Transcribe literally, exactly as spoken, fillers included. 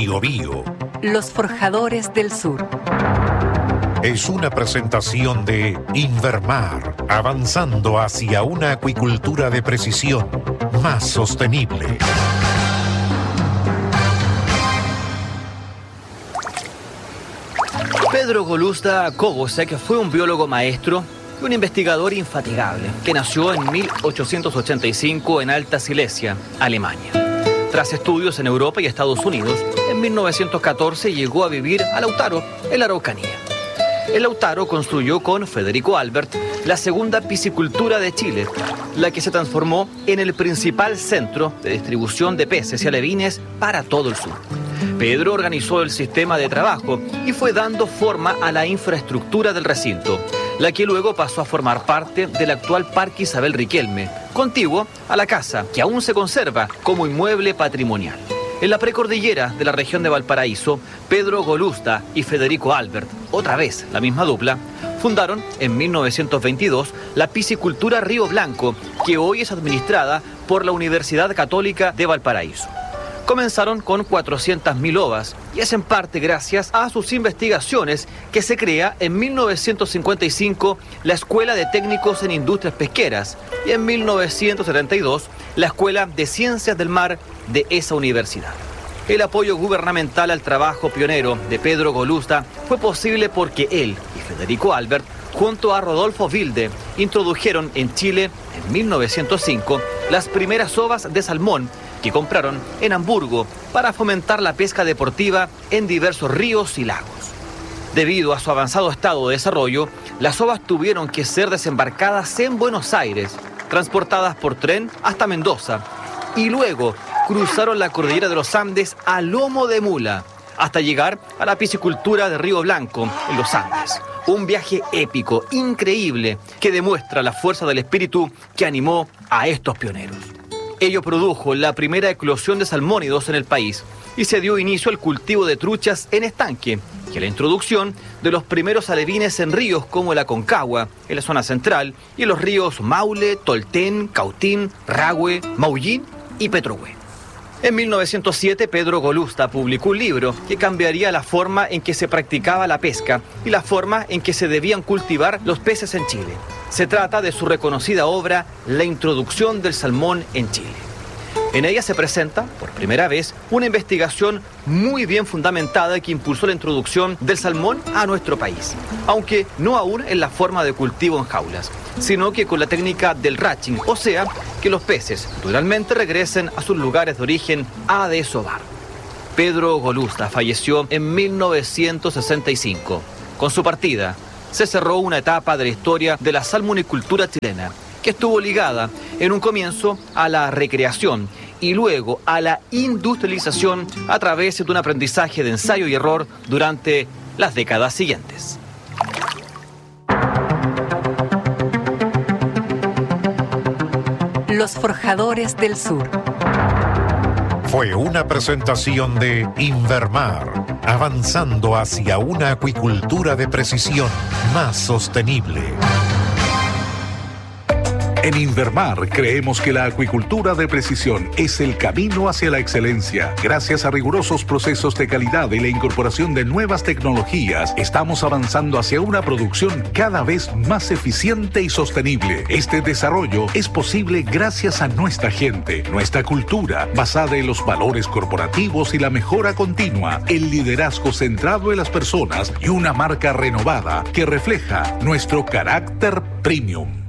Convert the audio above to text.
Biobío. Los Forjadores del Sur. Es una presentación de Invermar, avanzando hacia una acuicultura de precisión más sostenible. Pedro Golusta Kobosek fue un biólogo maestro y un investigador infatigable que nació en mil ochocientos ochenta y cinco en Alta Silesia, Alemania. Tras estudios en Europa y Estados Unidos, en mil novecientos catorce llegó a vivir a Lautaro, en la Araucanía. En Lautaro construyó con Federico Albert la segunda piscicultura de Chile, la que se transformó en el principal centro de distribución de peces y alevines para todo el sur. Pedro organizó el sistema de trabajo y fue dando forma a la infraestructura del recinto, la que luego pasó a formar parte del actual Parque Isabel Riquelme, contiguo a la casa, que aún se conserva como inmueble patrimonial. En la precordillera de la región de Valparaíso, Pedro Golusta y Federico Albert, otra vez la misma dupla, fundaron en mil novecientos veintidós la piscicultura Río Blanco, que hoy es administrada por la Universidad Católica de Valparaíso. Comenzaron con cuatrocientas mil ovas y es en parte gracias a sus investigaciones que se crea en mil novecientos cincuenta y cinco la Escuela de Técnicos en Industrias Pesqueras y en mil novecientos setenta y dos la Escuela de Ciencias del Mar de esa universidad. El apoyo gubernamental al trabajo pionero de Pedro Golusta fue posible porque él y Federico Albert, junto a Rodolfo Wilde, introdujeron en Chile en mil novecientos cinco las primeras ovas de salmón que compraron en Hamburgo para fomentar la pesca deportiva en diversos ríos y lagos. Debido a su avanzado estado de desarrollo, las ovas tuvieron que ser desembarcadas en Buenos Aires, transportadas por tren hasta Mendoza y luego cruzaron la cordillera de los Andes a lomo de mula hasta llegar a la piscicultura de Río Blanco en los Andes. Un viaje épico, increíble, que demuestra la fuerza del espíritu que animó a estos pioneros. Ello produjo la primera eclosión de salmónidos en el país y se dio inicio al cultivo de truchas en estanque y a la introducción de los primeros alevines en ríos como el Aconcagua, en la zona central, y en los ríos Maule, Tolten, Cautín, Rahue, Maullín y Petrohue. En mil novecientos siete, Pedro Golusta publicó un libro que cambiaría la forma en que se practicaba la pesca y la forma en que se debían cultivar los peces en Chile. Se trata de su reconocida obra La Introducción del Salmón en Chile. En ella se presenta, por primera vez, una investigación muy bien fundamentada que impulsó la introducción del salmón a nuestro país, aunque no aún en la forma de cultivo en jaulas, sino que con la técnica del rutching, o sea, que los peces naturalmente regresen a sus lugares de origen a desovar. Pedro Golusta falleció en mil novecientos sesenta y cinco. Con su partida, se cerró una etapa de la historia de la salmonicultura chilena, que estuvo ligada en un comienzo a la recreación y luego a la industrialización a través de un aprendizaje de ensayo y error durante las décadas siguientes. Los Forjadores del Sur. Fue una presentación de Invermar, avanzando hacia una acuicultura de precisión más sostenible. En Invermar creemos que la acuicultura de precisión es el camino hacia la excelencia. Gracias a rigurosos procesos de calidad y la incorporación de nuevas tecnologías, estamos avanzando hacia una producción cada vez más eficiente y sostenible. Este desarrollo es posible gracias a nuestra gente, nuestra cultura, basada en los valores corporativos y la mejora continua, el liderazgo centrado en las personas y una marca renovada que refleja nuestro carácter premium.